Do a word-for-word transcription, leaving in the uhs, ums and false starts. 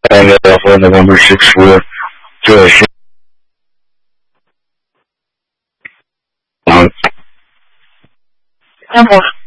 And uh, for November sixth, we're to um, Okay.